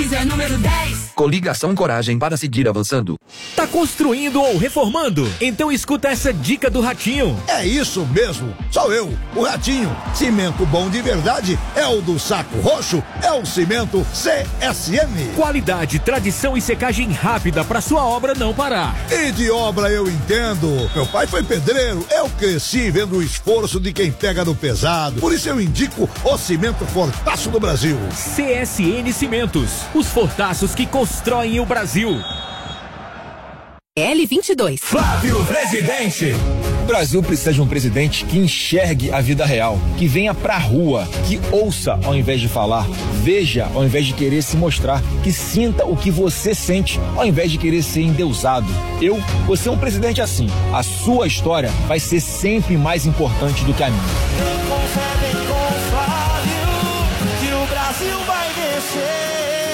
Luiz é número 10. Coligação Coragem para seguir avançando. Tá construindo ou reformando? Então escuta essa dica do Ratinho. É isso mesmo, sou eu, o Ratinho. Cimento bom de verdade é o do Saco Roxo, é o cimento CSM. Qualidade, tradição e secagem rápida para sua obra não parar. E de obra eu entendo. Meu pai foi pedreiro, eu cresci vendo o esforço de quem pega no pesado. Por isso eu indico o cimento Fortaço do Brasil. CSN Cimentos, os fortaços que constroem o Brasil. L22. Flávio Presidente. O Brasil precisa de um presidente que enxergue a vida real, que venha pra rua, que ouça ao invés de falar, veja ao invés de querer se mostrar, que sinta o que você sente ao invés de querer ser endeusado. Eu vou ser um presidente assim. A sua história vai ser sempre mais importante do que a minha. Concebem com o Flávio que o Brasil vai vencer.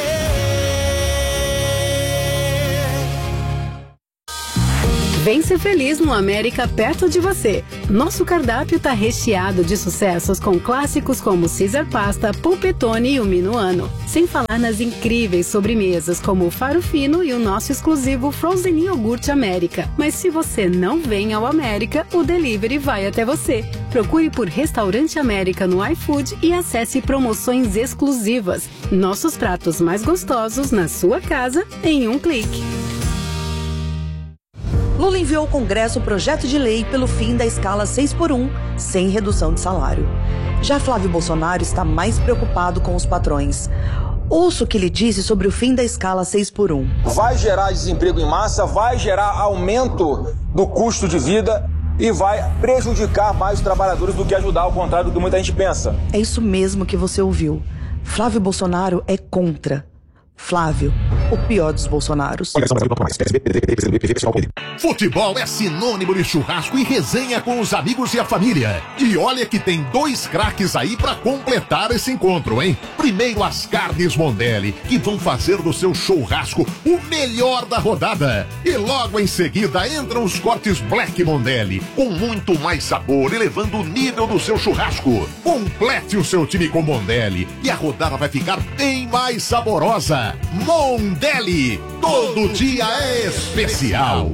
Vem ser feliz no América perto de você. Nosso cardápio tá recheado de sucessos com clássicos como Caesar Pasta, Polpettone e o Minuano. Sem falar nas incríveis sobremesas como o Faro Fino e o nosso exclusivo Frozen Iogurte América. Mas se você não vem ao América, o delivery vai até você. Procure por Restaurante América no iFood e acesse promoções exclusivas. Nossos pratos mais gostosos na sua casa em um clique. Lula enviou ao Congresso o projeto de lei pelo fim da escala 6x1, sem redução de salário. Já Flávio Bolsonaro está mais preocupado com os patrões. Ouça o que ele disse sobre o fim da escala 6x1. Vai gerar desemprego em massa, vai gerar aumento do custo de vida e vai prejudicar mais os trabalhadores do que ajudar, ao contrário do que muita gente pensa. É isso mesmo que você ouviu. Flávio Bolsonaro é contra. Flávio, o pior dos Bolsonaros. Futebol é sinônimo de churrasco e resenha com os amigos e a família. E olha que tem 2 craques aí pra completar esse encontro, hein? Primeiro as carnes Mondelli, que vão fazer do seu churrasco o melhor da rodada. E logo em seguida entram os cortes Black Mondelli, com muito mais sabor, elevando o nível do seu churrasco. Complete o seu time com Mondelli e a rodada vai ficar bem mais saborosa. Mondelli, todo dia é especial.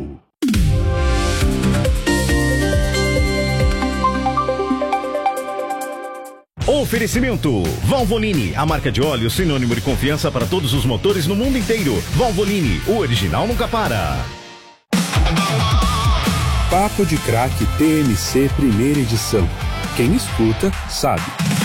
Oferecimento Valvoline, a marca de óleo sinônimo de confiança para todos os motores no mundo inteiro. Valvoline, o original nunca para. Papo de Craque TMC primeira edição. Quem escuta sabe.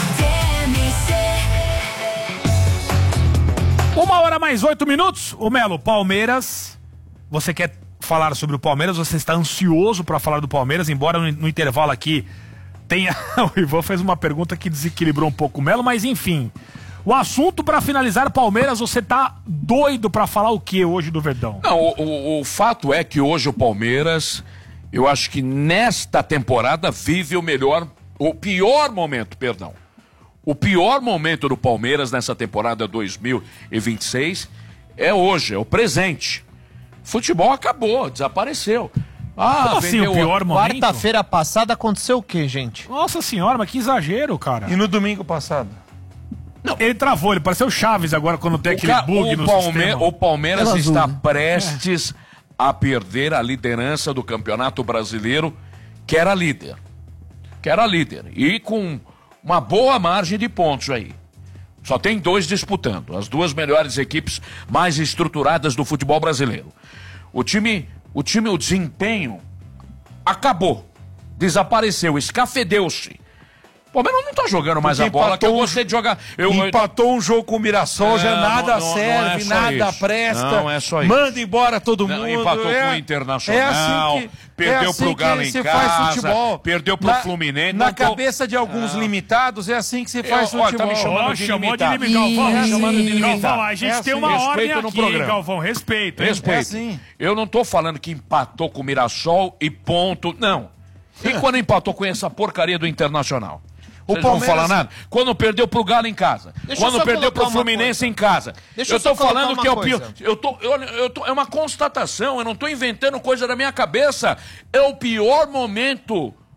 1h mais 8. Ô Melo, Palmeiras, você quer falar sobre o Palmeiras? Você está ansioso para falar do Palmeiras, embora no intervalo aqui tenha... O Ivan fez uma pergunta que desequilibrou um pouco o Melo, mas enfim. O assunto para finalizar, Palmeiras, você tá doido para falar o que hoje do Verdão? Não, o fato é que hoje o Palmeiras, eu acho que nesta temporada vive o pior momento. O pior momento do Palmeiras nessa temporada 2026 é hoje, é o presente. Futebol acabou, desapareceu. Como assim o pior momento? Quarta-feira passada aconteceu o quê, gente? Nossa senhora, mas que exagero, cara. E no domingo passado? Não, ele travou, ele pareceu Chaves agora quando tem aquele bug no sistema. O Palmeiras está prestes a perder a liderança do Campeonato Brasileiro, que era líder. E com uma boa margem de pontos aí. Só tem 2 disputando, as 2 melhores equipes mais estruturadas do futebol brasileiro. O desempenho acabou, desapareceu, escafedeu-se. O Palmeiras não tá jogando mais a bola que eu gostei de jogar. Empatou um jogo com o Mirassol, já nada serve, nada presta. Não é só isso. Manda embora todo mundo. Empatou com o Internacional, perdeu pro Galo em casa, perdeu pro Fluminense. Na cabeça de alguns limitados, é assim que se faz futebol. Tá me chamando de limitado. Galvão, a gente tem uma ordem aqui, Galvão, respeito. Eu não tô falando que empatou com o Mirassol e ponto, não. E quando empatou com essa porcaria do Internacional? Vocês não vão falar nada? Quando perdeu pro Galo em casa. Quando perdeu pro Fluminense em casa. Eu tô falando que é o pior. É uma constatação, eu não tô inventando coisa da minha cabeça. É o pior momento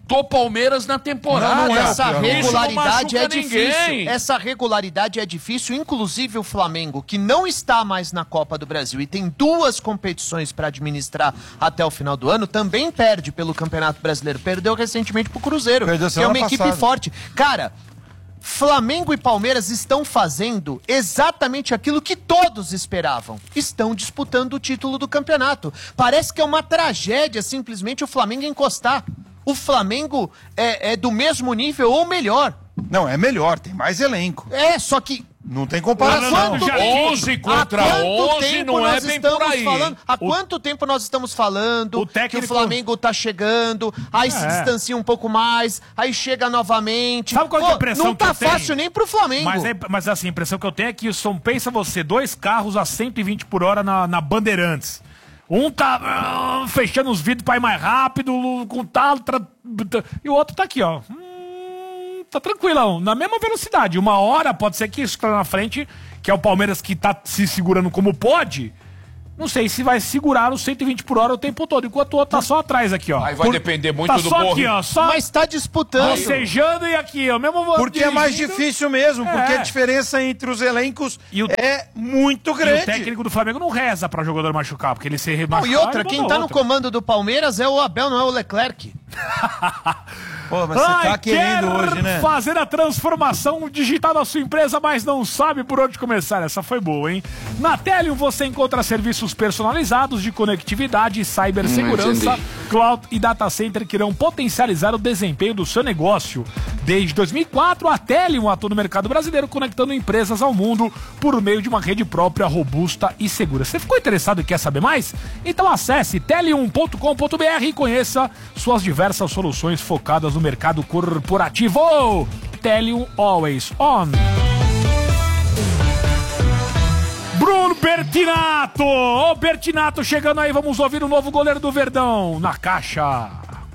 do Palmeiras na temporada. Não, essa Isso regularidade não é machuca difícil. ninguém. Essa regularidade é difícil, inclusive o Flamengo, que não está mais na Copa do Brasil e tem 2 competições para administrar até o final do ano, também perde pelo Campeonato Brasileiro. Perdeu recentemente pro Cruzeiro, que é uma equipe forte. Cara, Flamengo e Palmeiras estão fazendo exatamente aquilo que todos esperavam. Estão disputando o título do campeonato. Parece que é uma tragédia simplesmente o Flamengo encostar. O Flamengo é do mesmo nível ou melhor. Não, é melhor, tem mais elenco. Só que não tem comparação. 11 contra 11 não é bem por aí. Há quanto tempo nós estamos falando que o Flamengo tá chegando, aí se distancia um pouco mais, aí chega novamente. Sabe qual é a impressão não tá que eu tenho? fácil nem pro Flamengo. Mas assim, a impressão que eu tenho é que pensa você, 2 carros a 120 por hora na Bandeirantes. Um tá fechando os vidros pra ir mais rápido, com tal, e o outro tá aqui, ó. Tá tranquilão, na mesma velocidade. Uma hora pode ser que isso que tá na frente, que é o Palmeiras que tá se segurando como pode, não sei se vai segurar os 120 por hora o tempo todo, enquanto o outro tá só atrás aqui, ó. Aí vai depender muito do só aqui, ó, só mas tá disputando. Bocejando e aqui, ó. Mesmo porque é mais difícil mesmo, porque a diferença entre os elencos é muito grande. E o técnico do Flamengo não reza pra jogador machucar, porque ele se machucar. E outra, quem tá no comando do Palmeiras é o Abel, não é o Leclerc. Pô, mas você tá querendo hoje, né? Fazer a transformação digital da sua empresa, mas não sabe por onde começar. Essa foi boa, hein? Na Telium você encontra serviços personalizados de conectividade, cibersegurança, cloud e data center que irão potencializar o desempenho do seu negócio. Desde 2004, a Telium atua no mercado brasileiro, conectando empresas ao mundo por meio de uma rede própria, robusta e segura. Você ficou interessado e quer saber mais? Então acesse telium.com.br e conheça suas diversas soluções focadas no mercado corporativo. Telium Always On. Bruno Bertinato! Ô Bertinato chegando aí, vamos ouvir o novo goleiro do Verdão na caixa.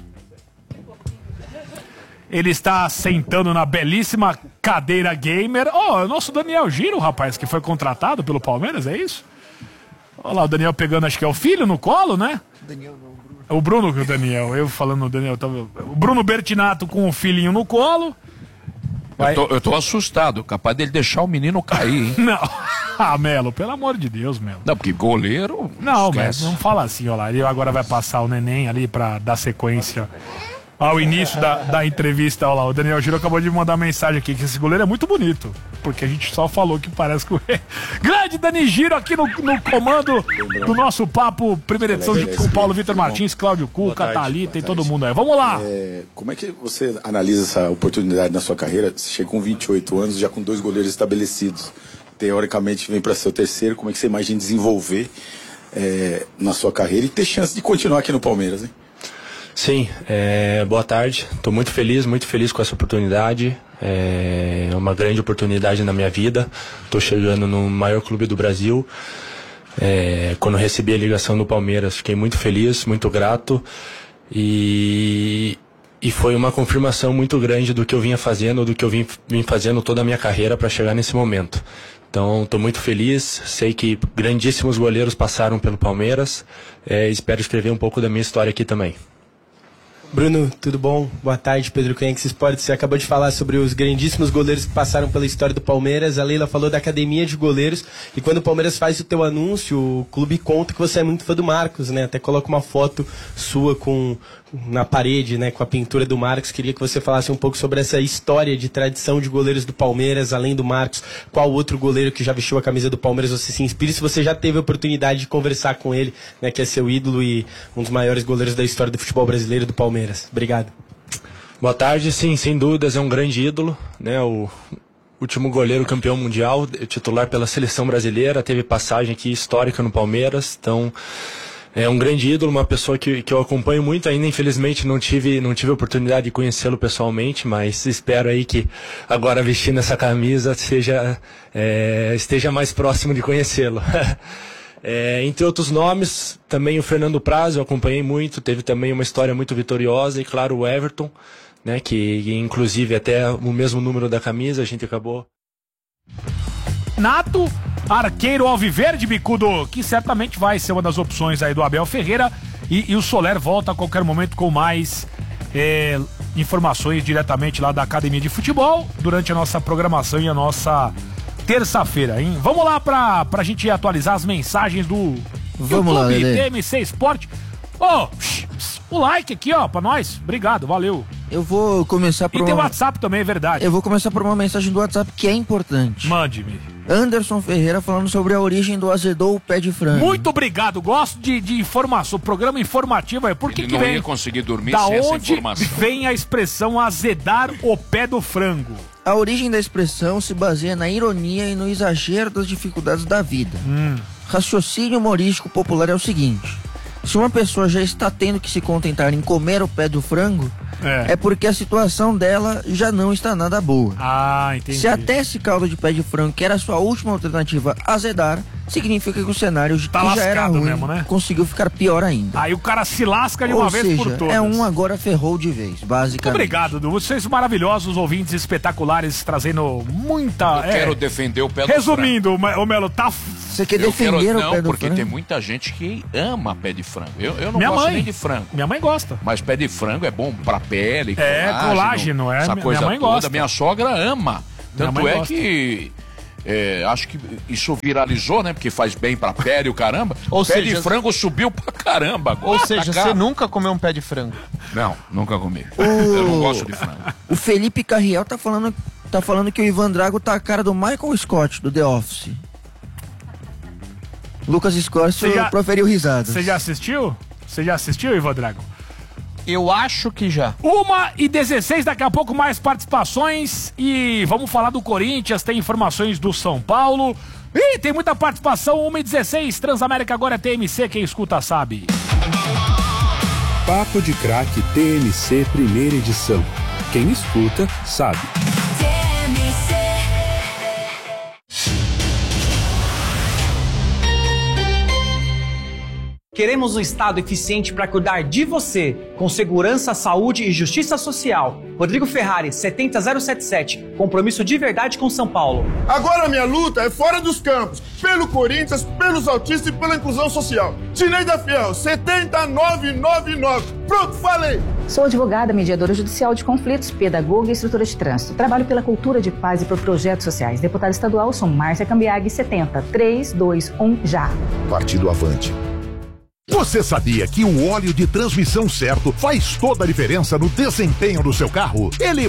Ele está sentando na belíssima cadeira gamer. Ó, o nosso Daniel Giro, rapaz, que foi contratado pelo Palmeiras, é isso? Olha lá, o Daniel pegando, acho que é o filho no colo, né? Daniel não. O Bruno que o Daniel, eu falando no Daniel, o Bruno Bertinato com o filhinho no colo. Eu tô assustado, capaz dele deixar o menino cair, hein? Não. Ah, Melo, pelo amor de Deus, Melo. Não, porque goleiro. Não, mas não fala assim, ó lá. Ele agora vai passar o neném ali pra dar sequência ao início da entrevista. Ó lá, o Daniel Giro acabou de mandar uma mensagem aqui que esse goleiro é muito bonito. Porque a gente só falou que parece com ele. Grande Dani Giro aqui no comando do nosso papo, primeira edição, junto com o Paulo Vitor Martins, Cláudio Cuca, Thalita e todo mundo aí. Vamos lá! Como é que você analisa essa oportunidade na sua carreira? Você chega com 28 anos, já com 2 goleiros estabelecidos. Teoricamente vem para ser o terceiro. Como é que você imagina desenvolver na sua carreira e ter chance de continuar aqui no Palmeiras, hein? Sim, boa tarde. Estou muito feliz com essa oportunidade. É uma grande oportunidade na minha vida. Estou chegando no maior clube do Brasil. Quando recebi a ligação do Palmeiras, fiquei muito feliz, muito grato. E foi uma confirmação muito grande do que eu vinha fazendo, do que eu vim fazendo toda a minha carreira para chegar nesse momento. Então, estou muito feliz. Sei que grandíssimos goleiros passaram pelo Palmeiras. Espero escrever um pouco da minha história aqui também. Bruno, tudo bom? Boa tarde, Pedro Cunha, Esporte. Você acabou de falar sobre os grandíssimos goleiros que passaram pela história do Palmeiras. A Leila falou da academia de goleiros. E quando o Palmeiras faz o teu anúncio, o clube conta que você é muito fã do Marcos, né? Até coloca uma foto sua na parede, né? Com a pintura do Marcos. Queria que você falasse um pouco sobre essa história de tradição de goleiros do Palmeiras, além do Marcos. Qual outro goleiro que já vestiu a camisa do Palmeiras você se inspira? Se você já teve a oportunidade de conversar com ele, né? Que é seu ídolo e um dos maiores goleiros da história do futebol brasileiro do Palmeiras. Obrigado. Boa tarde, sim, sem dúvidas é um grande ídolo, né? O último goleiro campeão mundial, titular pela seleção brasileira, teve passagem aqui histórica no Palmeiras, então é um grande ídolo, uma pessoa que eu acompanho muito ainda, infelizmente não tive a oportunidade de conhecê-lo pessoalmente, mas espero aí que agora vestindo essa camisa esteja mais próximo de conhecê-lo. Entre outros nomes, também o Fernando Praz, eu acompanhei muito, teve também uma história muito vitoriosa, e claro, o Everton, né, que inclusive até o mesmo número da camisa, a gente acabou. Nato, arqueiro alviverde, bicudo, que certamente vai ser uma das opções aí do Abel Ferreira, e o Soler volta a qualquer momento com mais informações diretamente lá da Academia de Futebol durante a nossa programação e a nossa terça-feira, hein? Vamos lá pra gente atualizar as mensagens do Vamos YouTube, lá, TMC Esporte. O like aqui, ó, pra nós. Obrigado, valeu. Eu vou começar por E tem o WhatsApp também, é verdade. Eu vou começar por uma mensagem do WhatsApp que é importante. Mande-me. Anderson Ferreira falando sobre a origem do azedou pé de frango. Muito obrigado, gosto de informação, programa informativo. Por que Ele que não vem? ia conseguir dormir Da sem essa onde informação. vem a expressão azedar o pé do frango? A origem da expressão se baseia na ironia e no exagero das dificuldades da vida. Raciocínio humorístico popular é o seguinte: se uma pessoa já está tendo que se contentar em comer o pé do frango, é porque a situação dela já não está nada boa. Ah, entendi. Se até esse caldo de pé de frango, que era a sua última alternativa, azedar, significa que o cenário que já era ruim, mesmo, né? conseguiu ficar pior ainda. Aí o cara se lasca de Ou uma vez seja, por todas. é um agora ferrou de vez, basicamente. Muito obrigado, Du. Vocês maravilhosos, ouvintes espetaculares, trazendo muita... Eu quero defender o pé do Resumindo, o Melo, tá... Você quer Eu defender quero, o não, pé do porque frango? tem muita gente que ama pé de frango. Eu não Minha gosto mãe. nem de frango. Minha mãe gosta. Mas pé de frango é bom pra pele, colágeno, essa minha coisa mãe toda. gosta. Minha sogra ama. Minha Tanto mãe é gosta. que... acho que isso viralizou, né? Porque faz bem pra pele, o caramba. Ou pé seja, de frango subiu pra caramba agora. Ou seja, tá você nunca comeu um pé de frango? Não, nunca comi. Eu não gosto de frango. O Felipe Carriel tá falando que o Ivan Drago tá a cara do Michael Scott, do The Office. Lucas Scorcio proferiu risadas. Você já assistiu? Você já assistiu, Ivan Drago? Eu acho que já. 1h16, daqui a pouco mais participações e vamos falar do Corinthians, tem informações do São Paulo. Ih, tem muita participação, 1h16, Transamérica agora é TMC, quem escuta sabe. Papo de Craque TMC primeira edição. Quem escuta sabe. Queremos um Estado eficiente para cuidar de você, com segurança, saúde e justiça social. Rodrigo Ferrari, 70077. Compromisso de verdade com São Paulo. Agora a minha luta é fora dos campos, pelo Corinthians, pelos autistas e pela inclusão social. Sineida Fiel, 70999. Pronto, falei! Sou advogada, mediadora judicial de conflitos, pedagoga e instrutora de trânsito. Trabalho pela cultura de paz e por projetos sociais. Deputada estadual, sou Márcia Cambiag, 70321 já. Partido Avante. Você sabia que o óleo de transmissão certo faz toda a diferença no desempenho do seu carro? Ele